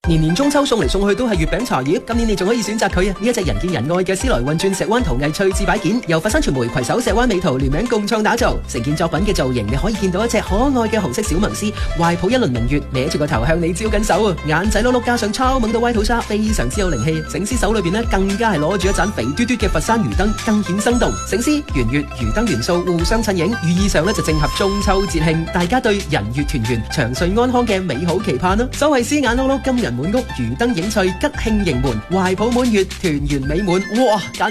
年年中秋送嚟送去都係月餅茶葉，今年你仲可以選擇佢啊！呢一隻人見人愛嘅獅來運轉石灣陶藝趣致擺件，由佛山傳媒攜手石灣美圖聯名共創打造，成件作品嘅造型你可以見到一隻可愛嘅紅色小萌獅，懷抱一輪明月，歪住個頭向你招緊手啊！眼仔碌碌加上超萌到歪土沙，非常之有靈氣。醒獅手裏邊呢，更加係攞住一盞肥嘟嘟嘅佛山魚燈，更顯生動。醒獅、圓月、魚燈元素互相襯映，寓意上呢就正合中秋節慶，大家對人月團圓、長歲安康嘅美好期盼啦！所謂獅眼碌碌，金人滿屋，魚燈影翠，吉慶迎門，懷抱滿月，團圓美滿，哇！